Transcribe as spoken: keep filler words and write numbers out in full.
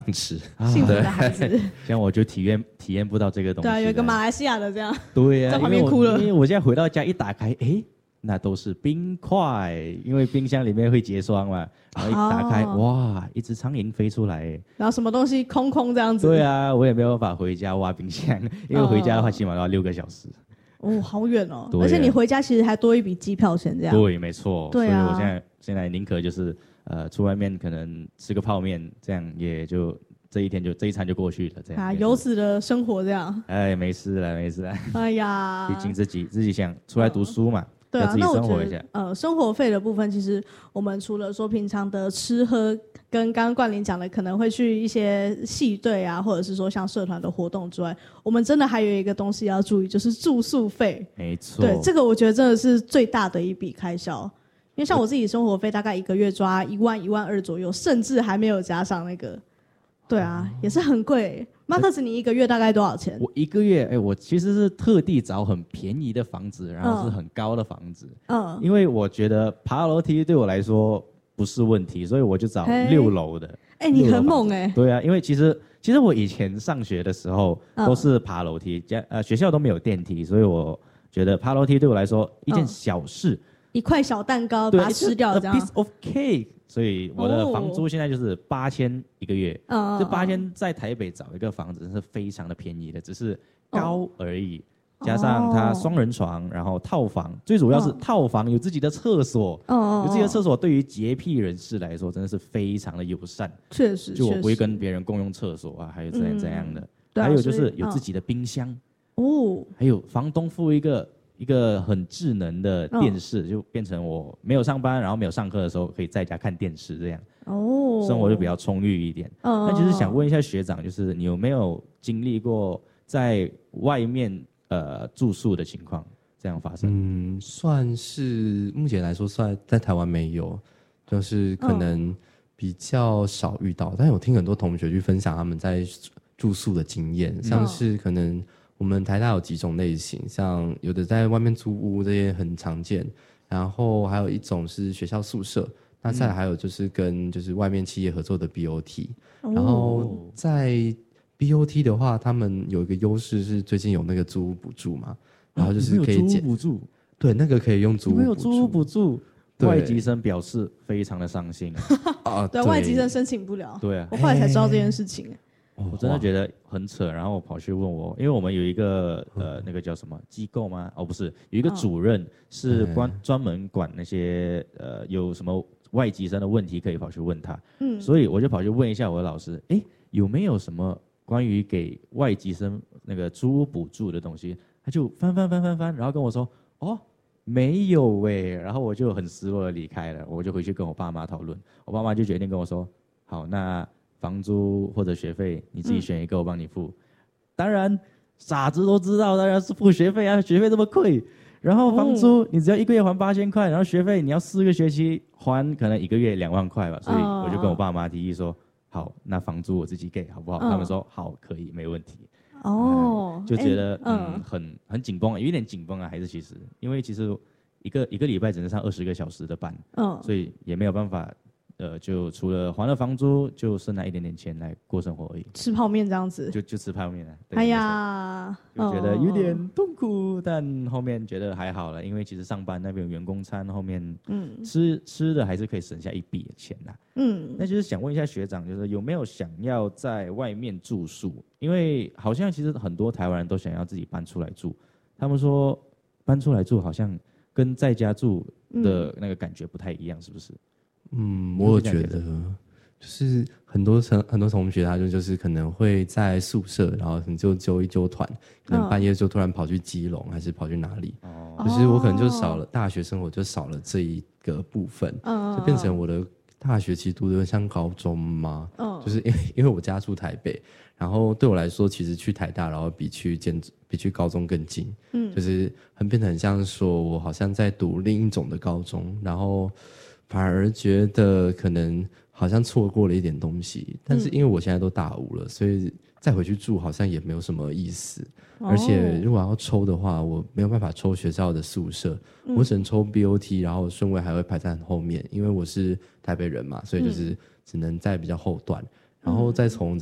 吃， 幸福的孩子。 像我就体验体验不到这个东西。 对啊，有一个马来西亚的这样， 对啊， 在旁边哭了。 因为我现在回到家一打开，哎，那都是冰块，因为冰箱里面会结霜嘛。然后一打开，哦、哇，一只苍蝇飞出来， 然后什么东西空空这样子。 对啊，我也没有办法回家挖冰箱，因为回家的话起码要六个小时。 哦，好远哦！ 啊、 而且你回家其实还多一笔机票钱，这样。 对，没错。 对啊。 所以我现在现在宁可就是呃，出外面可能吃个泡面，这样也就这一天就这一餐就过去了，这样。 啊，游子的生活这样。 哎，没事了，没事了。 哎呀， 毕竟自己自己想出来读书嘛。嗯对啊， 那我觉得呃，生活费的部分，其实我们除了说平常的吃喝，跟刚刚冠霖讲的可能会去一些系队啊，或者是说像社团的活动之外，我们真的还有一个东西要注意，就是住宿费。 没错， 对，这个我觉得真的是最大的一笔开销，因为像我自己生活费大概一个月抓一万一万二左右，甚至还没有加上那个。对啊，也是很贵。马克斯，你一个月大概多少钱？ 我一个月，哎，我其实是特地找很便宜的房子，然后是很高的房子。嗯，因为我觉得爬楼梯对我来说不是问题，所以我就找六楼的。 哎，你很猛哎、欸。 对啊，因为其实其实我以前上学的时候都是爬楼梯，家、呃学校都没有电梯，所以我觉得爬楼梯对我来说一件小事。嗯， 一块小蛋糕把它吃掉，这样。 A piece of cake， 所以我的房租现在就是八千一个月。哦，这八千在台北找一个房子是非常的便宜的，只是高而已。哦，加上它双人床，然后套房，最主要是套房有自己的厕所。哦，有自己的厕所，对于洁癖人士来说真的是非常的友善。 确实， 就我不会跟别人共用厕所啊，还有怎样怎样的。嗯，还有就是有自己的冰箱。哦，还有房东付一个。一个很智能的电视，哦，就变成我没有上班，然后没有上课的时候，可以在家看电视，这样哦，生活就比较充裕一点。哦，那就是想问一下学长，就是你有没有经历过在外面呃住宿的情况这样发生？ 嗯，算是目前来说，算在台湾没有，就是可能比较少遇到。哦，但有听很多同学去分享他们在住宿的经验，嗯，像是可能。我们台大有几种类型，像有的在外面租屋，这些很常见。然后还有一种是学校宿舍，那再来还有就是跟就是外面企业合作的 B O T。嗯，然后在 B O T 的话，他们有一个优势是最近有那个租屋补助嘛，然后就是可以减， 租屋补助， 对，那个可以用租屋补助。 没有租屋补助，外籍生表示非常的伤心啊！对，外籍生申请不了。 对啊， 我后来才知道这件事情。 我真的觉得很扯，然后我跑去问我，因为我们有一个呃那个叫什么机构吗？哦，不是，有一个主任是关专门管那些呃有什么外籍生的问题可以跑去问他，嗯，所以我就跑去问一下我的老师，哎，有没有什么关于给外籍生那个租屋补助的东西？他就翻翻翻翻翻，然后跟我说，哦，没有哎，然后我就很失落的离开了，我就回去跟我爸妈讨论，我爸妈就决定跟我说，好，那。房租或者学费，你自己选一个，我帮你付。嗯，当然，傻子都知道，当然是付学费啊，学费这么贵。然后房租，你只要一个月还八千块，然后学费你要四个学期还，可能一个月两万块吧。所以我就跟我爸妈提议说，好，那房租我自己给，好不好？嗯，他们说好，可以，没问题。哦，嗯，就觉得嗯很很紧绷，有一点紧绷啊，还是其实，因为其实一个一个礼拜只能上二十个小时的班，嗯，所以也没有办法。呃，就除了还了房租，就剩那一点点钱来过生活而已。 吃泡面这样子， 就就吃泡面了。 哎呀， 就觉得有点痛苦，哦，但后面觉得还好了，因为其实上班那边有员工餐，后面嗯吃吃的还是可以省下一笔钱啦。嗯，那就是想问一下学长，就是有没有想要在外面住宿？因为好像其实很多台湾人都想要自己搬出来住，他们说搬出来住好像跟在家住的那个感觉不太一样，是不是？ 嗯，我有觉得就是很多同很多同学他就就是可能会在宿舍，然后可能就揪一揪团，可能半夜就突然跑去基隆，还是跑去哪里？哦，就是我可能就少了大学生活，就少了这一个部分，哦，就变成我的大学其实读的像高中嘛，哦，就是因为因为我家住台北，然后对我来说，其实去台大，然后比去建比去高中更近，嗯，就是很变得很像说我好像在读另一种的高中，然后。反而觉得可能好像错过了一点东西，但是因为我现在都大五了，所以再回去住好像也没有什么意思。哦，而且如果要抽的话，我没有办法抽学校的宿舍，嗯，我只能抽 B O T， 然后顺位还会排在很后面，因为我是台北人嘛，所以就是只能在比较后段。 然后再从